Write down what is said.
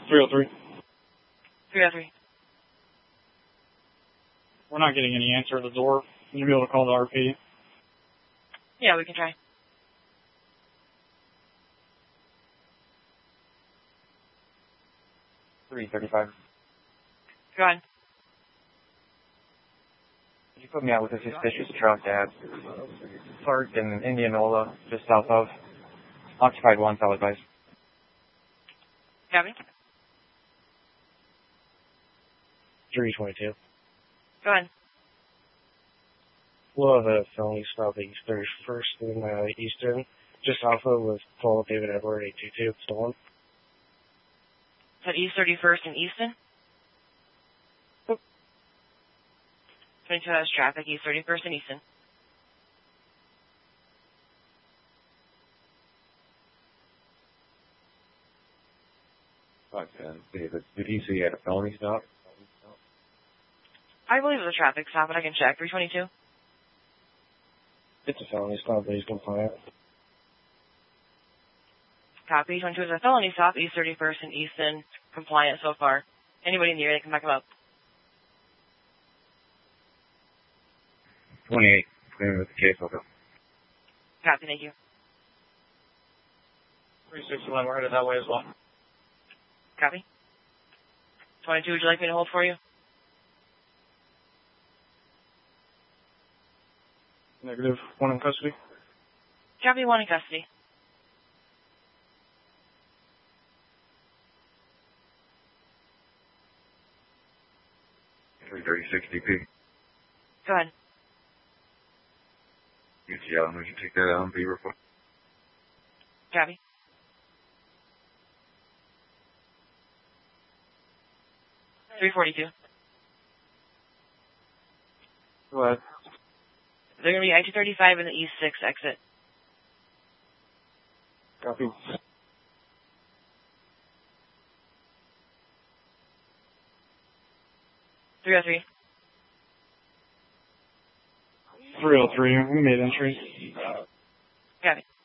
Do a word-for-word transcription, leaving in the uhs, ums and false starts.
three oh three. three oh three. We're not getting any answer at the door. You'll be able to call the R P. Yeah, we can try. three thirty-five. Go ahead. Could you put me out with a suspicious truck at Park in Indianola, just south of Occupied one, solid advice. Copy. three twenty-two. Go ahead. We'll have a felony stop at East thirty-first in uh, Eastern, just alpha with Paul David Edward eight two two, stolen. Is that East thirty-first in Easton? twenty-two has traffic, East thirty-first in Easton. five ten. David, did he say he had a felony stop? I believe it was a traffic stop, but I can check. three twenty-two. It's a felony stop, but he's compliant. Copy. twenty-two is a felony stop, East thirty-first in Easton, compliant so far. Anybody in the area can back him up. twenty-eight. Clear with the case, I'll go. Copy, thank you. three sixty-one, we're headed that way as well. Copy. twenty-two, would you like me to hold for you? Negative, one in custody. Copy, one in custody. three thirty-six D P. Go ahead. U T L, would you take that L M P report? Copy. three forty-two. Go ahead. They're going to be I two thirty-five in the East six exit. Copy. three oh three. three oh three, we made entry. Copy.